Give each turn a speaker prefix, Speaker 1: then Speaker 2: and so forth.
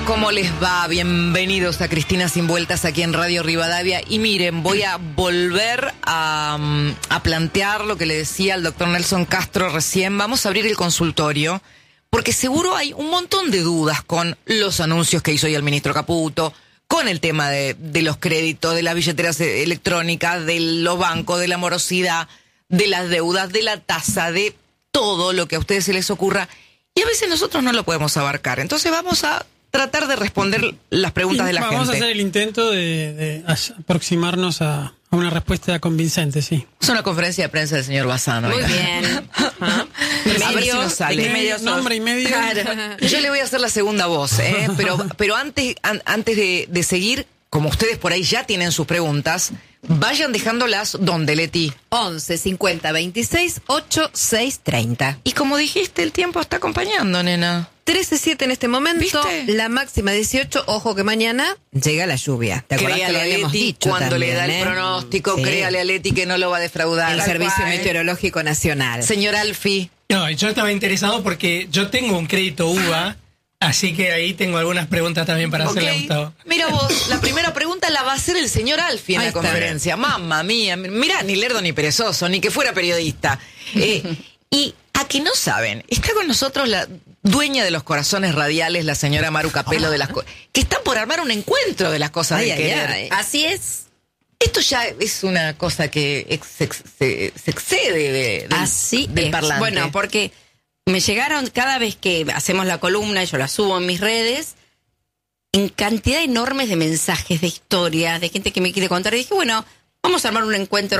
Speaker 1: ¿Cómo les va? Bienvenidos a Cristina Sin Vueltas aquí en Radio Rivadavia. Y miren, voy a volver a plantear lo que le decía al doctor Nelson Castro recién. Vamos a abrir el consultorio, porque seguro hay un montón de dudas con los anuncios que hizo hoy el ministro Caputo, con el tema de los créditos, de las billeteras electrónicas, de los bancos, de la morosidad, de las deudas, de la tasa, de todo lo que a ustedes se les ocurra. Y a veces nosotros no lo podemos abarcar. Entonces vamos a tratar de responder las preguntas de la gente.
Speaker 2: Vamos a hacer el intento de aproximarnos a una respuesta convincente, sí.
Speaker 1: Es una conferencia de prensa del señor Bassano.
Speaker 3: Muy bien.
Speaker 1: A ver si nos sale.
Speaker 2: Nombre y medio.
Speaker 1: Claro. Yo le voy a hacer la segunda voz, pero antes de seguir, como ustedes por ahí ya tienen sus preguntas, vayan dejándolas donde, Leti.
Speaker 3: 11 50 26 8 6 30.
Speaker 1: Y como dijiste, el tiempo está acompañando, nena.
Speaker 3: 13.7 en este momento.
Speaker 1: ¿Viste?
Speaker 3: La máxima 18. Ojo que mañana llega la lluvia. ¿Te acuerdas que
Speaker 1: Créale
Speaker 3: lo
Speaker 1: a
Speaker 3: habíamos
Speaker 1: Leti
Speaker 3: dicho
Speaker 1: cuando
Speaker 3: también,
Speaker 1: le da el pronóstico,
Speaker 3: Sí.
Speaker 1: créale a Leti que no lo va a defraudar.
Speaker 3: El
Speaker 1: Tal
Speaker 3: Servicio
Speaker 1: cual.
Speaker 3: Meteorológico Nacional.
Speaker 1: Señor Alfi.
Speaker 4: No, yo estaba interesado porque yo tengo un crédito UVA, así que ahí tengo algunas preguntas también para hacerle a Gustavo.
Speaker 1: Mira vos, la primera pregunta la va a hacer el señor Alfi en
Speaker 3: Ahí
Speaker 1: la
Speaker 3: está.
Speaker 1: conferencia. Mamma mía, mirá, ni lerdo ni perezoso, ni que fuera periodista. Y a que no saben, está con nosotros la dueña de los corazones radiales, la señora Maru Capello, que está por armar un encuentro de las cosas
Speaker 3: Ay,
Speaker 1: de
Speaker 3: ay,
Speaker 1: querer.
Speaker 3: ay.
Speaker 5: Así es.
Speaker 1: Esto ya es una cosa que se excede
Speaker 5: Así
Speaker 1: del
Speaker 5: es.
Speaker 1: parlante.
Speaker 5: Bueno, porque me llegaron cada vez que hacemos la columna, yo la subo en mis redes, en cantidad enormes de mensajes, de historias, de gente que me quiere contar. Y dije, bueno, vamos a armar un encuentro